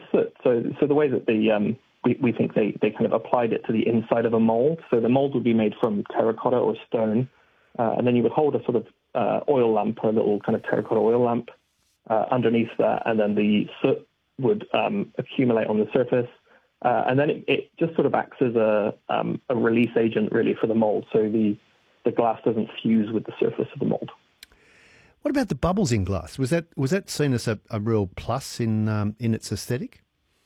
soot. So the way that we think they kind of applied it to the inside of a mold. So the mold would be made from terracotta or stone, and then you would hold a sort of oil lamp, or a little kind of terracotta oil lamp underneath that, and then the soot would accumulate on the surface, and then it just sort of acts as a release agent, really, for the mold. So the glass doesn't fuse with the surface of the mold. What about the bubbles in glass? Was that seen as a real plus in its aesthetic?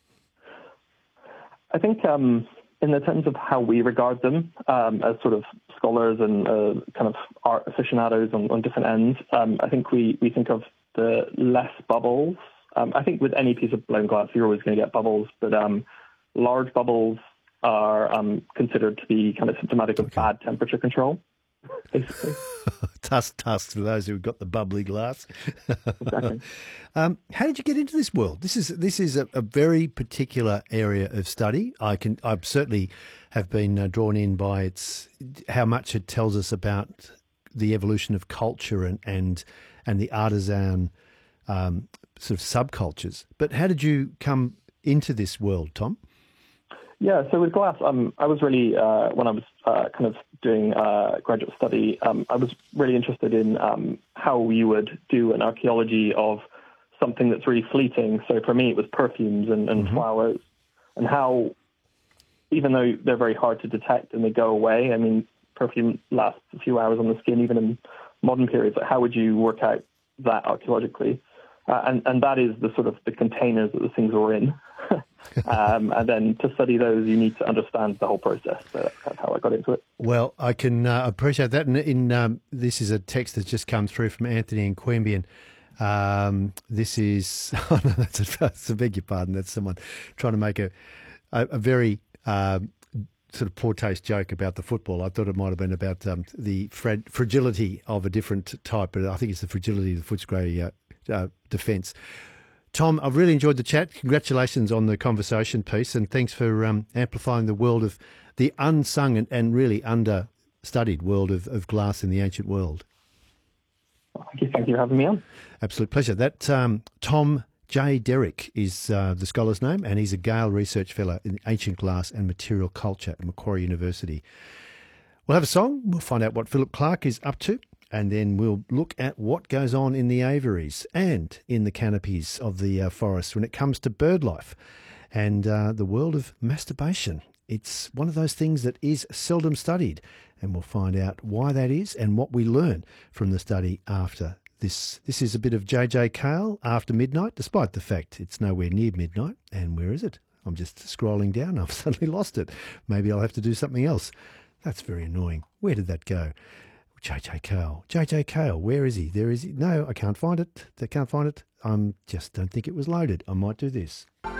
I think in the terms of how we regard them as sort of scholars and kind of art aficionados on different ends, I think we think of the less bubbles. I think with any piece of blown glass, you're always going to get bubbles, but large bubbles are considered to be kind of symptomatic of bad temperature control, basically. Tusk for those who've got the bubbly glass. Exactly. How did you get into this world? This is a very particular area of study. I certainly have been drawn in by how much it tells us about the evolution of culture and the artisan sort of subcultures. But how did you come into this world, Tom? Yeah, so with glass, I was really, when I was kind of doing graduate study, I was really interested in how you would do an archaeology of something that's really fleeting. So for me, it was perfumes and flowers, and how, even though they're very hard to detect and they go away, I mean, perfume lasts a few hours on the skin, even in modern periods, how would you work out that archaeologically? And that is the sort of the containers that the things were in. And then to study those, you need to understand the whole process. So that's kind of how I got into it. Well, I can appreciate that. And this is a text that's just come through from Anthony and Queanbeyan. This is, oh no, that's a beg your pardon. That's someone trying to make a very sort of poor taste joke about the football. I thought it might have been about the fragility of a different type, but I think it's the fragility of the Footscray defence. Tom, I've really enjoyed the chat. Congratulations on the conversation piece, and thanks for amplifying the world of the unsung and really understudied world of glass in the ancient world. Thank you for having me on. Absolute pleasure. That Tom J. Derrick is the scholar's name, and he's a Gale Research Fellow in Ancient Glass and Material Culture at Macquarie University. We'll have a song. We'll find out what Philip Clark is up to. And then we'll look at what goes on in the aviaries and in the canopies of the forest when it comes to bird life and the world of masturbation. It's one of those things that is seldom studied, and we'll find out why that is and what we learn from the study after this. This is a bit of J.J. Cale, After Midnight, despite the fact it's nowhere near midnight. And where is it? I'm just scrolling down. I've suddenly lost it. Maybe I'll have to do something else. That's very annoying. Where did that go? J.J. Cale. J.J. Cale, where is he? There is he. No, I can't find it. I can't find it. Just don't think it was loaded. I might do this.